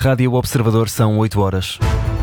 Rádio Observador, são 8 horas.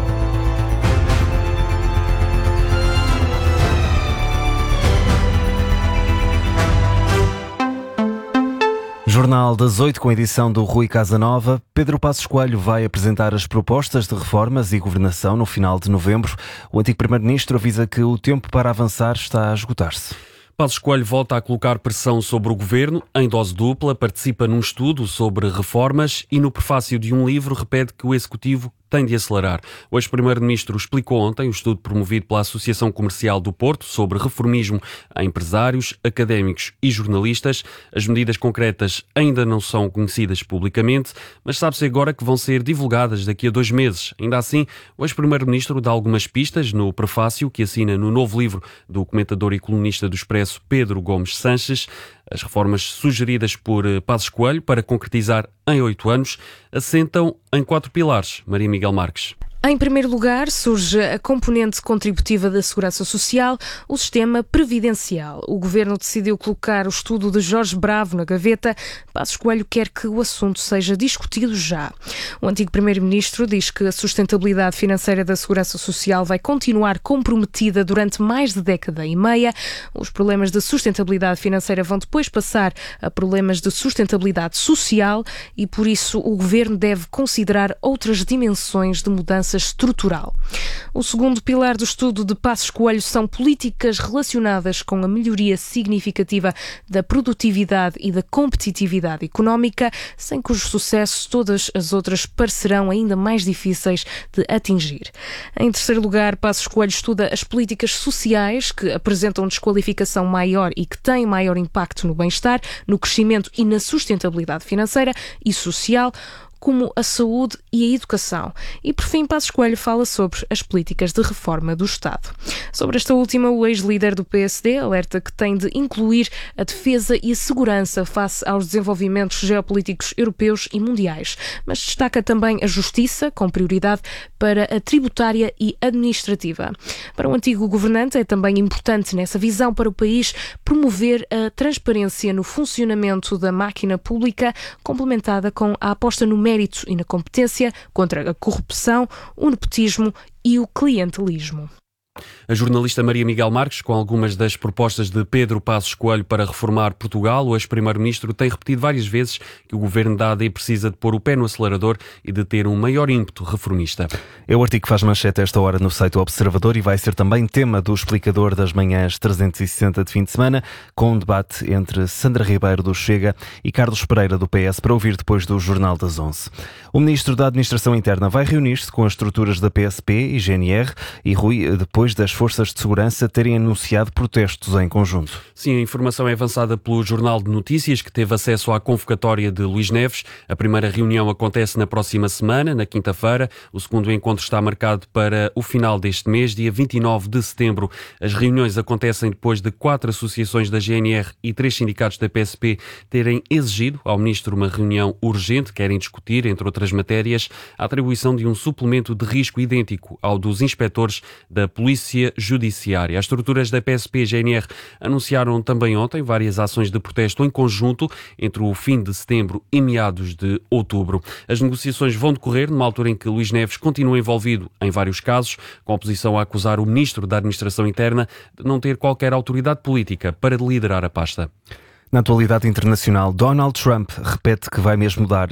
Jornal das 8, com a edição do Rui Casanova. Pedro Passos Coelho vai apresentar as propostas de reformas e governação no final de novembro. O antigo Primeiro-Ministro avisa que o tempo para avançar está a esgotar-se. Passos Coelho volta a colocar pressão sobre o governo, em dose dupla, participa num estudo sobre reformas e no prefácio de um livro repete que o Executivo tem de acelerar. O ex-primeiro-ministro explicou ontem o estudo promovido pela Associação Comercial do Porto sobre reformismo a empresários, académicos e jornalistas. As medidas concretas ainda não são conhecidas publicamente, mas sabe-se agora que vão ser divulgadas daqui a 2 meses. Ainda assim, o ex-primeiro-ministro dá algumas pistas no prefácio que assina no novo livro do comentador e colunista do Expresso Pedro Gomes Sanches. As reformas sugeridas por Passos Coelho para concretizar em 8 anos assentam em 4 pilares. Maria Miguel Marques. Em primeiro lugar, surge a componente contributiva da Segurança Social, o sistema previdencial. O Governo decidiu colocar o estudo de Jorge Bravo na gaveta. Passos Coelho quer que o assunto seja discutido já. O antigo Primeiro-Ministro diz que a sustentabilidade financeira da Segurança Social vai continuar comprometida durante mais de década e meia. Os problemas de sustentabilidade financeira vão depois passar a problemas de sustentabilidade social e, por isso, o Governo deve considerar outras dimensões de mudança estrutural. O segundo pilar do estudo de Passos Coelho são políticas relacionadas com a melhoria significativa da produtividade e da competitividade económica, sem cujo sucesso todas as outras parecerão ainda mais difíceis de atingir. Em terceiro lugar, Passos Coelho estuda as políticas sociais que apresentam desqualificação maior e que têm maior impacto no bem-estar, no crescimento e na sustentabilidade financeira e social, como a saúde e a educação. E, por fim, Passos Coelho fala sobre as políticas de reforma do Estado. Sobre esta última, o ex-líder do PSD alerta que tem de incluir a defesa e a segurança face aos desenvolvimentos geopolíticos europeus e mundiais, mas destaca também a justiça, com prioridade para a tributária e administrativa. Para o antigo governante, é também importante, nessa visão para o país, promover a transparência no funcionamento da máquina pública, complementada com a aposta no mérito e na competência, contra a corrupção, o nepotismo e o clientelismo. A jornalista Maria Miguel Marques, com algumas das propostas de Pedro Passos Coelho para reformar Portugal, o ex-primeiro-ministro tem repetido várias vezes que o governo da AD precisa de pôr o pé no acelerador e de ter um maior ímpeto reformista. É o artigo que faz manchete a esta hora no site do Observador e vai ser também tema do explicador das manhãs 360 de fim de semana, com um debate entre Sandra Ribeiro do Chega e Carlos Pereira do PS, para ouvir depois do Jornal das 11. O ministro da Administração Interna vai reunir-se com as estruturas da PSP e GNR e Rui, depois das forças de segurança terem anunciado protestos em conjunto. Sim, a informação é avançada pelo Jornal de Notícias, que teve acesso à convocatória de Luís Neves. A primeira reunião acontece na próxima semana, na quinta-feira. O segundo encontro está marcado para o final deste mês, dia 29 de setembro. As reuniões acontecem depois de 4 associações da GNR e 3 sindicatos da PSP terem exigido ao ministro uma reunião urgente. Querem discutir, entre outras matérias, a atribuição de um suplemento de risco idêntico ao dos inspectores da Polícia Judiciária. As estruturas da PSP e GNR anunciaram também ontem várias ações de protesto em conjunto entre o fim de setembro e meados de outubro. As negociações vão decorrer numa altura em que Luís Neves continua envolvido em vários casos, com a oposição a acusar o ministro da Administração Interna de não ter qualquer autoridade política para liderar a pasta. Na atualidade internacional, Donald Trump repete que vai mesmo dar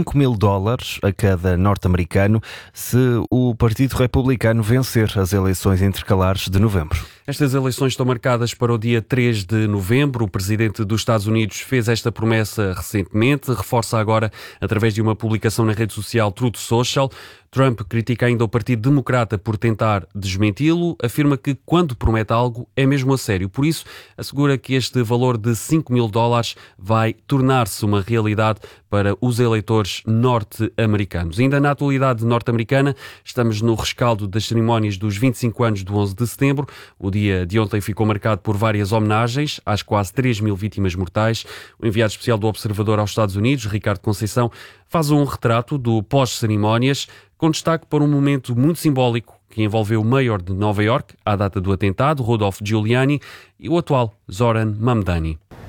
$5.000 a cada norte-americano se o Partido Republicano vencer as eleições intercalares de novembro. Estas eleições estão marcadas para o dia 3 de novembro. O presidente dos Estados Unidos fez esta promessa recentemente, reforça agora através de uma publicação na rede social Truth Social. Trump critica ainda o Partido Democrata por tentar desmenti-lo, afirma que quando promete algo é mesmo a sério. Por isso, assegura que este valor de $5.000 vai tornar-se uma realidade para os eleitores norte-americanos. Ainda na atualidade norte-americana, estamos no rescaldo das cerimónias dos 25 anos do 11 de setembro. O dia de ontem ficou marcado por várias homenagens às quase 3.000 vítimas mortais. O enviado especial do Observador aos Estados Unidos, Ricardo Conceição, faz um retrato do pós-cerimónias, com destaque para um momento muito simbólico que envolveu o mayor de Nova Iorque, à data do atentado, Rudolph Giuliani, e o atual Zoran Mamdani.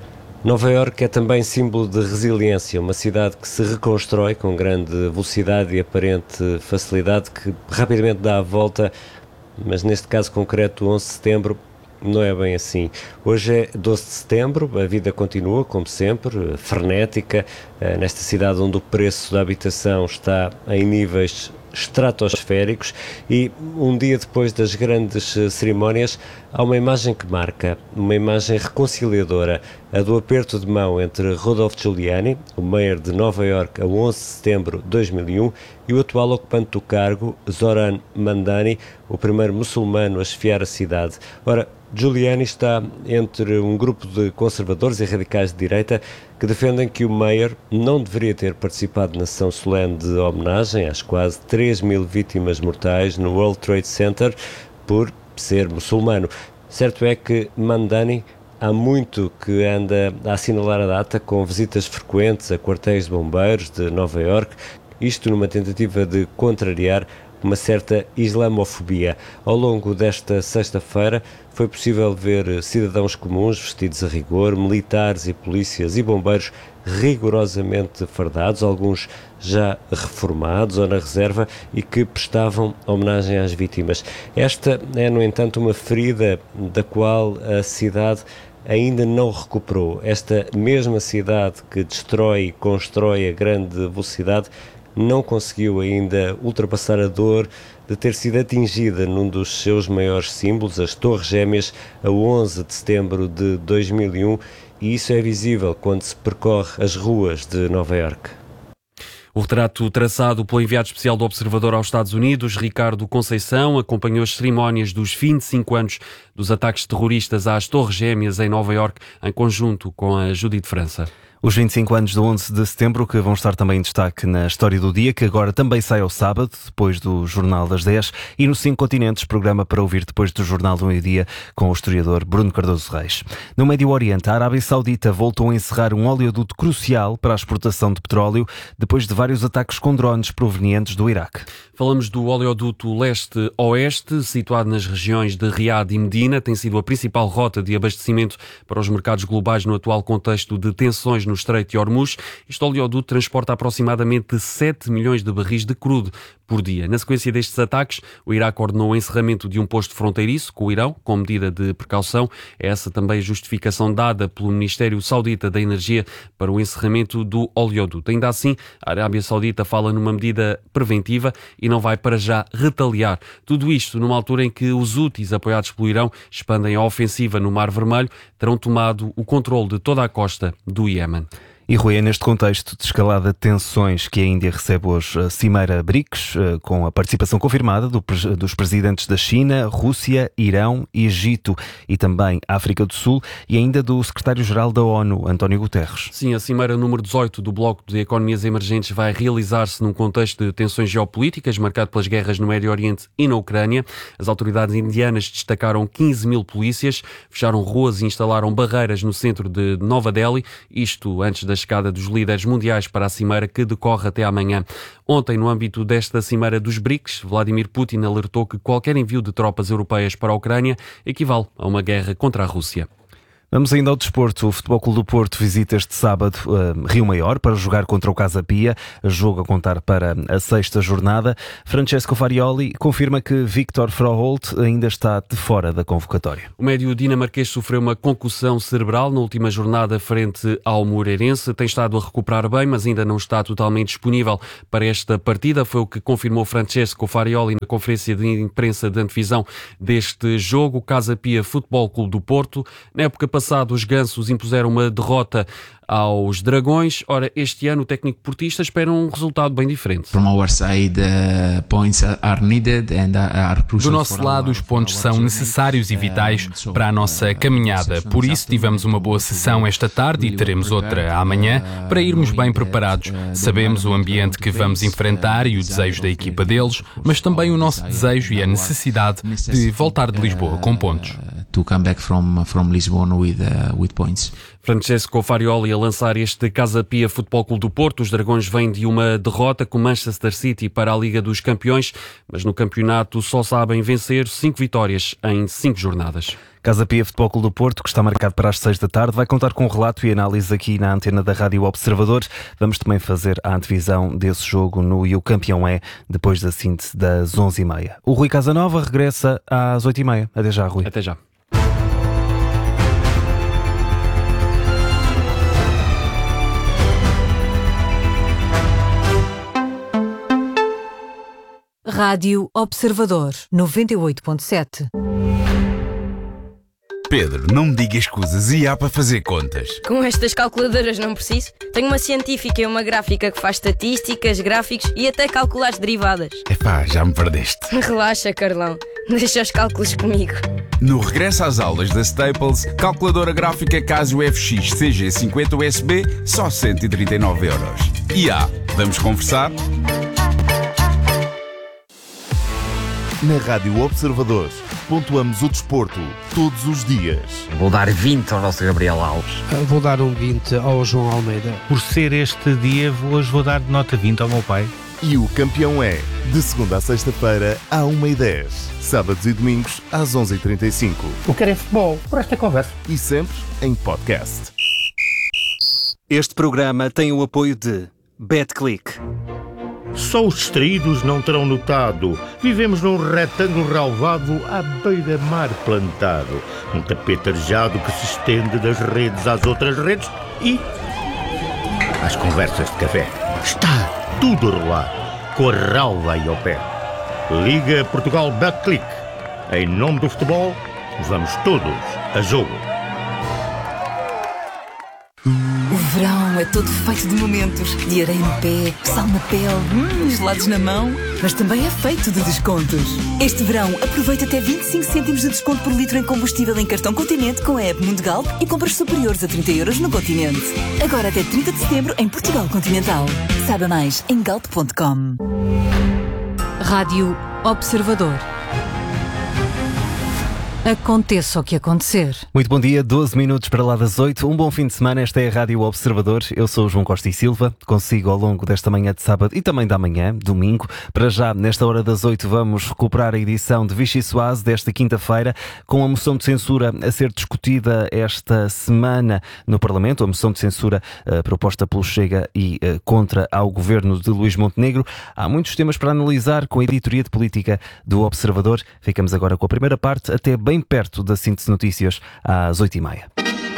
Nova Iorque é também símbolo de resiliência, uma cidade que se reconstrói com grande velocidade e aparente facilidade, que rapidamente dá a volta, mas neste caso concreto, 11 de setembro, não é bem assim. Hoje é 12 de setembro, a vida continua, como sempre, frenética, nesta cidade onde o preço da habitação está em níveis estratosféricos, e um dia depois das grandes cerimónias há uma imagem que marca, uma imagem reconciliadora, a do aperto de mão entre Rudolph Giuliani, o mayor de Nova Iorque a 11 de setembro de 2001, e o atual ocupante do cargo, Zoran Mamdani, o primeiro muçulmano a chefiar a cidade. Ora, Giuliani está entre um grupo de conservadores e radicais de direita que defendem que o mayor não deveria ter participado na sessão solene de homenagem às quase 3.000 vítimas mortais no World Trade Center por ser muçulmano. Certo é que Mamdani há muito que anda a assinalar a data com visitas frequentes a quartéis de bombeiros de Nova Iorque, isto numa tentativa de contrariar uma certa islamofobia. Ao longo desta sexta-feira foi possível ver cidadãos comuns vestidos a rigor, militares e polícias e bombeiros rigorosamente fardados, alguns já reformados ou na reserva, e que prestavam homenagem às vítimas. Esta é, no entanto, uma ferida da qual a cidade ainda não recuperou. Esta mesma cidade que destrói e constrói a grande velocidade não conseguiu ainda ultrapassar a dor de ter sido atingida num dos seus maiores símbolos, as Torres Gêmeas, a 11 de setembro de 2001, e isso é visível quando se percorre as ruas de Nova Iorque. O retrato traçado pelo enviado especial do Observador aos Estados Unidos, Ricardo Conceição, acompanhou as cerimónias dos 25 anos dos ataques terroristas às Torres Gêmeas em Nova Iorque, em conjunto com a Judite França. Os 25 anos do 11 de setembro, que vão estar também em destaque na História do Dia, que agora também sai ao sábado, depois do Jornal das 10, e no 5 Continentes, programa para ouvir depois do Jornal do Meio-Dia, com o historiador Bruno Cardoso Reis. No Médio Oriente, a Arábia Saudita voltou a encerrar um oleoduto crucial para a exportação de petróleo, depois de vários ataques com drones provenientes do Iraque. Falamos do oleoduto leste-oeste, situado nas regiões de Riad e Medina. Tem sido a principal rota de abastecimento para os mercados globais no atual contexto de tensões no Estreito de Hormuz. Este oleoduto transporta aproximadamente 7 milhões de barris de crudo por dia. Na sequência destes ataques, o Iraque ordenou o encerramento de um posto fronteiriço com o Irão, com medida de precaução. É essa também a justificação dada pelo Ministério Saudita da Energia para o encerramento do oleoduto. Ainda assim, a Arábia Saudita fala numa medida preventiva e não vai para já retaliar. Tudo isto numa altura em que os Houthis, apoiados pelo Irão, expandem a ofensiva no Mar Vermelho, terão tomado o controle de toda a costa do Iémen. E Rui, é neste contexto de escalada de tensões que a Índia recebe hoje a Cimeira BRICS, com a participação confirmada dos presidentes da China, Rússia, Irão, Egito e também África do Sul, e ainda do secretário-geral da ONU, António Guterres. Sim, a Cimeira número 18 do Bloco de Economias Emergentes vai realizar-se num contexto de tensões geopolíticas, marcado pelas guerras no Médio Oriente e na Ucrânia. As autoridades indianas destacaram 15 mil polícias, fecharam ruas e instalaram barreiras no centro de Nova Delhi, isto antes da chegada dos líderes mundiais para a Cimeira, que decorre até amanhã. Ontem, no âmbito desta Cimeira dos BRICS, Vladimir Putin alertou que qualquer envio de tropas europeias para a Ucrânia equivale a uma guerra contra a Rússia. Vamos ainda ao desporto. O Futebol Clube do Porto visita este sábado Rio Maior para jogar contra o Casa Pia, jogo a contar para a 6ª jornada. Francesco Farioli confirma que Victor Froholt ainda está de fora da convocatória. O médio dinamarquês sofreu uma concussão cerebral na última jornada frente ao Moreirense. Tem estado a recuperar bem, mas ainda não está totalmente disponível para esta partida. Foi o que confirmou Francesco Farioli na conferência de imprensa de antevisão deste jogo. O Casa Pia Futebol Clube do Porto, na época passada, os gansos impuseram uma derrota aos Dragões. Ora, este ano o técnico portista espera um resultado bem diferente. Do nosso lado, os pontos são necessários e vitais para a nossa caminhada. Por isso, tivemos uma boa sessão esta tarde e teremos outra amanhã para irmos bem preparados. Sabemos o ambiente que vamos enfrentar e o desejo da equipa deles, mas também o nosso desejo e a necessidade de voltar de Lisboa com pontos. To come back from Lisbon with points. Francesco Farioli a lançar este Casa Pia Futebol Clube do Porto. Os Dragões vêm de uma derrota com Manchester City para a Liga dos Campeões, mas no campeonato só sabem vencer 5 vitórias em 5 jornadas. Casa Pia Futebol Clube do Porto, que está marcado para as 6 da tarde, vai contar com um relato e análise aqui na antena da Rádio Observador. Vamos também fazer a antevisão desse jogo no E o Campeão é, depois da síntese das 11h30. O Rui Casanova regressa às 8h30. Até já, Rui. Até já. Rádio Observador 98.7. Pedro, não me digas escusas e há para fazer contas. Com estas calculadoras não preciso. Tenho uma científica e uma gráfica que faz estatísticas, gráficos e até calcula as derivadas. Epá, já me perdeste. Relaxa, Carlão. Deixa os cálculos comigo. No regresso às aulas da Staples, calculadora gráfica Casio FX CG50 USB, só 139€. E vamos conversar? Na Rádio Observador, pontuamos o desporto todos os dias. Vou dar 20 ao nosso Gabriel Alves. Vou dar um 20 ao João Almeida. Por ser este dia, hoje vou dar nota 20 ao meu pai. E o Campeão é, de segunda a sexta-feira, à 1h10. Sábados e domingos, às 11h35. O que é futebol, por esta conversa. E sempre em podcast. Este programa tem o apoio de BetClick. Só os distraídos não terão notado. Vivemos num retângulo relvado à beira-mar plantado. Um tapete arejado que se estende das redes às outras redes e às conversas de café. Está tudo a rolar, com a relva aí ao pé. Liga Portugal BetClick. Em nome do futebol, vamos todos a jogo. O verão é todo feito de momentos, de areia no pé, sal na pele, gelados na mão, mas também é feito de descontos. Este verão, aproveita até 25 cêntimos de desconto por litro em combustível em cartão Continente com a app Mundigalp e compras superiores a 30€ no Continente. Agora até 30 de setembro em Portugal Continental. Saiba mais em galp.com. Rádio Observador. Aconteça o que acontecer. Muito bom dia, 12 minutos para lá das 8. Um bom fim de semana, esta é a Rádio Observador. Eu sou o João Costa e Silva. Consigo ao longo desta manhã de sábado e também da manhã, domingo. Para já, nesta hora das 8, vamos recuperar a edição de Vichy Soase desta quinta-feira, com a moção de censura a ser discutida esta semana no Parlamento. A moção de censura proposta pelo Chega e contra ao governo de Luís Montenegro. Há muitos temas para analisar com a editoria de política do Observador. Ficamos agora com a primeira parte, até bem perto da síntese de notícias às 8h30.